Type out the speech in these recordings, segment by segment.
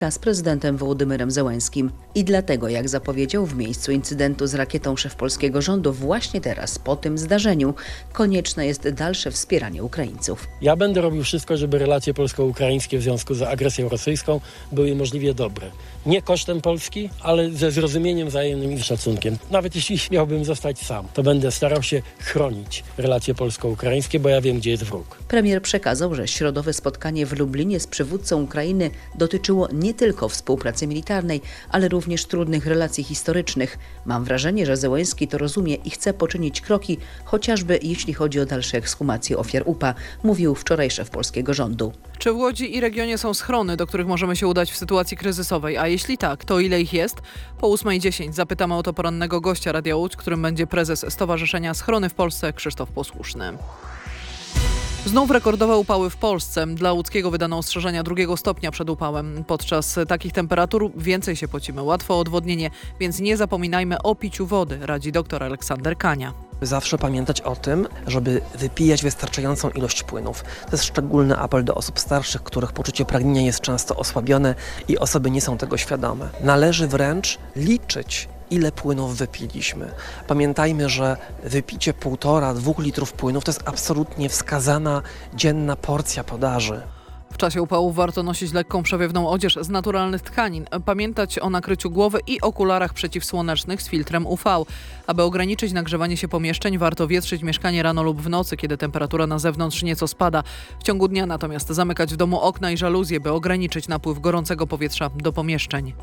z prezydentem Wołodymyrem Zełenskim. I dlatego, jak zapowiedział w miejscu incydentu z rakietą szef polskiego rządu, właśnie teraz, po tym zdarzeniu, konieczne jest dalsze wspieranie Ukraińców. Ja będę robił wszystko, żeby relacje polsko-ukraińskie w związku z agresją rosyjską były możliwie dobre. Nie kosztem Polski, ale ze zrozumieniem wzajemnym i szacunkiem. Nawet jeśli miałbym zostać sam, to będę starał się chronić relacje polsko-ukraińskie, bo ja wiem, gdzie jest wróg. Premier przekazał, że środowe spotkanie w Lublinie z przywódcą Ukrainy dotyczyło nie tylko współpracy militarnej, ale również trudnych relacji historycznych. Mam wrażenie, że Zełenski to rozumie i chce poczynić kroki, chociażby jeśli chodzi o dalsze ekshumacje ofiar UPA, mówił wczoraj szef polskiego rządu. Czy w Łodzi i regionie są schrony, do których możemy się udać w sytuacji kryzysowej? A jeśli tak, to ile ich jest? Po 8:10 zapytamy o to porannego gościa Radia Łódź, którym będzie prezes Stowarzyszenia Schrony w Polsce Krzysztof Posłuszny. Znów rekordowe upały w Polsce. Dla łódzkiego wydano ostrzeżenia 2 stopnia przed upałem. Podczas takich temperatur więcej się pocimy, łatwo o odwodnienie, więc nie zapominajmy o piciu wody, radzi dr Aleksander Kania. Zawsze pamiętać o tym, żeby wypijać wystarczającą ilość płynów. To jest szczególny apel do osób starszych, których poczucie pragnienia jest często osłabione i osoby nie są tego świadome. Należy wręcz liczyć, ile płynów wypiliśmy. Pamiętajmy, że wypicie 1,5–2 litrów płynów to jest absolutnie wskazana dzienna porcja podaży. W czasie upałów warto nosić lekką przewiewną odzież z naturalnych tkanin, pamiętać o nakryciu głowy i okularach przeciwsłonecznych z filtrem UV. Aby ograniczyć nagrzewanie się pomieszczeń, warto wietrzyć mieszkanie rano lub w nocy, kiedy temperatura na zewnątrz nieco spada. W ciągu dnia natomiast zamykać w domu okna i żaluzje, by ograniczyć napływ gorącego powietrza do pomieszczeń.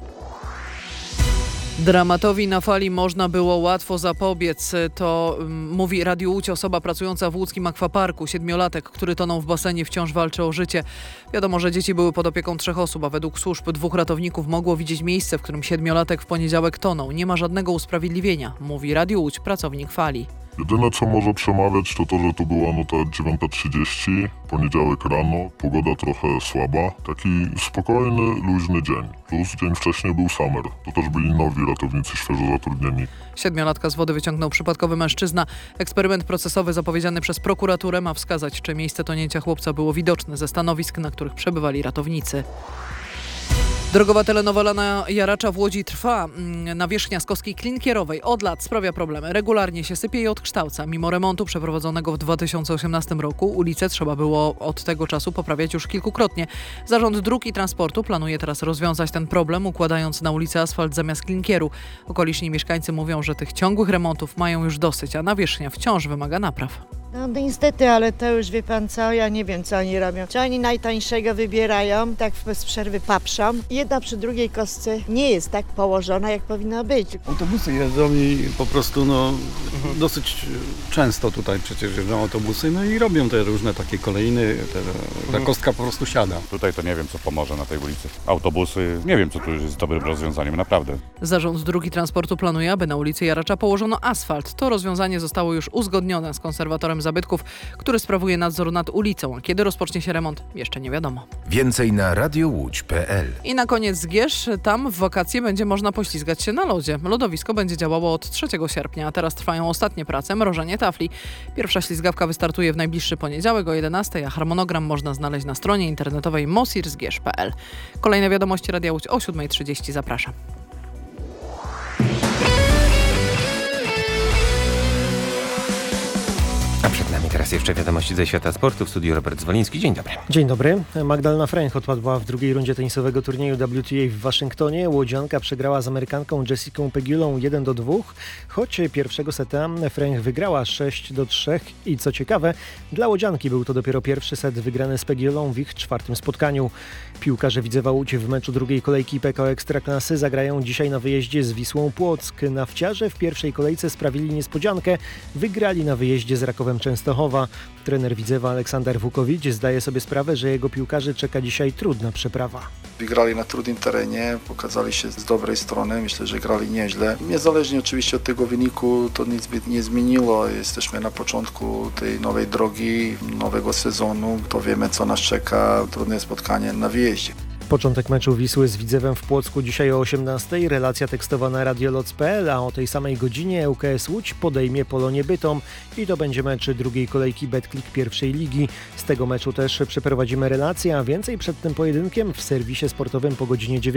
Dramatowi na fali można było łatwo zapobiec. To mówi Radiu Łódź osoba pracująca w łódzkim akwaparku. 7-latek, który tonął w basenie, wciąż walczy o życie. Wiadomo, że dzieci były pod opieką 3 osób, a według służb 2 ratowników mogło widzieć miejsce, w którym 7-latek w poniedziałek tonął. Nie ma żadnego usprawiedliwienia, mówi Radiu Łódź pracownik fali. Jedyne co może przemawiać to to, że to była nuta 9:30, poniedziałek rano, pogoda trochę słaba, taki spokojny, luźny dzień. Plus dzień wcześniej był summer, to też byli nowi ratownicy świeżo zatrudnieni. 7-latka z wody wyciągnął przypadkowy mężczyzna. Eksperyment procesowy zapowiedziany przez prokuraturę ma wskazać, czy miejsce tonięcia chłopca było widoczne ze stanowisk, na których przebywali ratownicy. Drogowa telenowela na Jaracza w Łodzi trwa. Nawierzchnia Skoskiej Klinkierowej od lat sprawia problemy. Regularnie się sypie i odkształca. Mimo remontu przeprowadzonego w 2018 roku ulicę trzeba było od tego czasu poprawiać już kilkukrotnie. Zarząd Dróg i Transportu planuje teraz rozwiązać ten problem, układając na ulicy asfalt zamiast klinkieru. Okoliczni mieszkańcy mówią, że tych ciągłych remontów mają już dosyć, a nawierzchnia wciąż wymaga napraw. No niestety, ale to już wie pan co, ja nie wiem co oni robią. Czy oni najtańszego wybierają, tak bez przerwy paprzą. Jedna przy drugiej kostce nie jest tak położona, jak powinna być. Autobusy jeżdżą i po prostu dosyć często tutaj przecież jeżdżą autobusy, no i robią te różne takie kolejny, ta kostka po prostu siada. Tutaj to nie wiem co pomoże na tej ulicy. Autobusy, nie wiem co tu jest dobrym rozwiązaniem, naprawdę. Zarząd Dróg i Transportu planuje, aby na ulicy Jaracza położono asfalt. To rozwiązanie zostało już uzgodnione z konserwatorem zabytków, który sprawuje nadzór nad ulicą. A kiedy rozpocznie się remont, jeszcze nie wiadomo. Więcej na radiołódź.pl. I na koniec Zgierz. Tam w wakacje będzie można poślizgać się na lodzie. Lodowisko będzie działało od 3 sierpnia, a teraz trwają ostatnie prace, mrożenie tafli. Pierwsza ślizgawka wystartuje w najbliższy poniedziałek o 11, a harmonogram można znaleźć na stronie internetowej mosirzgierz.pl. Kolejne wiadomości Radia Łódź o 7:30. Zapraszam. A przed nami teraz jeszcze wiadomości ze świata sportu. W studiu Robert Zwoliński. Dzień dobry. Dzień dobry. Magdalena Fręch odpadła w drugiej rundzie tenisowego turnieju WTA w Waszyngtonie. Łodzianka przegrała z Amerykanką Jessicą Pegulą 1-2, choć pierwszego seta Fręch wygrała 6-3 i co ciekawe, dla Łodzianki był to dopiero pierwszy set wygrany z Pegulą w ich 4. spotkaniu. Piłkarze Widzewa Łódź w meczu drugiej kolejki PKO Ekstraklasy zagrają dzisiaj na wyjeździe z Wisłą Płock. Nawciarze w pierwszej kolejce sprawili niespodziankę, wygrali na wyjeździe z Rakowem Częstochowa. Trener Widzewa Aleksander Wukowicz zdaje sobie sprawę, że jego piłkarzy czeka dzisiaj trudna przeprawa. Grali na trudnym terenie, pokazali się z dobrej strony, myślę, że grali nieźle. Niezależnie oczywiście od tego wyniku to nic nie zmieniło. Jesteśmy na początku tej nowej drogi, nowego sezonu. To wiemy, co nas czeka, trudne spotkanie na wyjeździe. Początek meczu Wisły z Widzewem w Płocku dzisiaj o 18:00. Relacja tekstowa na radioloc.pl, a o tej samej godzinie ŁKS Łódź podejmie Polonię Bytom i to będzie mecz drugiej kolejki Betclic pierwszej ligi. Z tego meczu też przeprowadzimy relację, a więcej przed tym pojedynkiem w serwisie sportowym po godzinie 9.